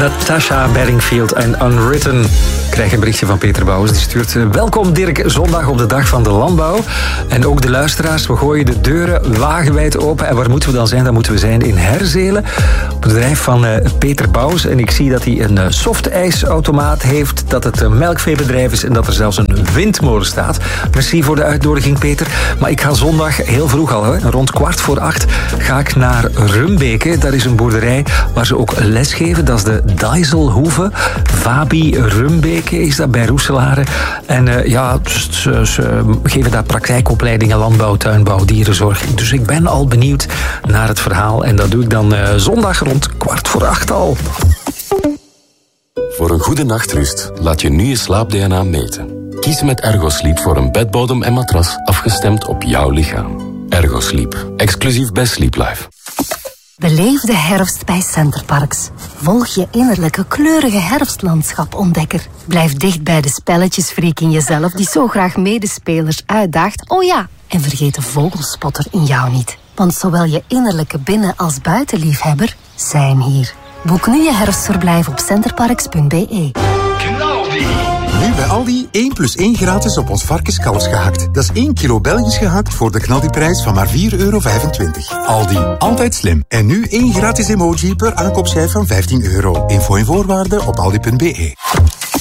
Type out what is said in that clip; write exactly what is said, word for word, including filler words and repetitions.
Natasha Bedingfield en Unwritten. Ik krijg een berichtje van Peter Bouwens. Die stuurt: welkom Dirk, zondag op de dag van de landbouw. En ook de luisteraars, we gooien de deuren wagenwijd open. En waar moeten we dan zijn? Dan moeten we zijn in Herzelen. Op het bedrijf van uh, Peter Bouwens. En ik zie dat hij een uh, softijsautomaat heeft. Dat het een melkveebedrijf is. En dat er zelfs een windmolen staat. Merci voor de uitnodiging, Peter. Maar ik ga zondag heel vroeg al, hè, rond kwart voor acht, ga ik naar Rumbeke. Daar is een boerderij waar ze ook les geven. Dat is de Dijsselhoeve. Vabi Rumbeke is dat bij Roeselare. En uh, ja, ze, ze geven daar praktijkopleidingen landbouw, tuinbouw, dierenzorg. Dus ik ben al benieuwd naar het verhaal. En dat doe ik dan uh, zondag rond kwart voor acht al. Voor een goede nachtrust laat je nu je slaap-D N A meten. Kies met Ergosleep voor een bedbodem en matras afgestemd op jouw lichaam. Ergosleep, exclusief bij Sleep Life. Beleef de herfst bij Centerparks. Volg je innerlijke kleurige herfstlandschap-ontdekker. Blijf dicht bij de spelletjesfreak in jezelf die zo graag medespelers uitdaagt. Oh ja, en vergeet de vogelspotter in jou niet. Want zowel je innerlijke binnen- als buitenliefhebber zijn hier. Boek nu je herfstverblijf op centerparks punt b e. Nu bij Aldi één plus één gratis op ons varkenskalfs gehakt. Dat is één kilo Belgisch gehakt voor de knaldiprijs van maar vier euro vijfentwintig. Aldi, altijd slim. En nu één gratis emoji per aankoopschijf van vijftien euro. Info en voorwaarden op aldi punt b e.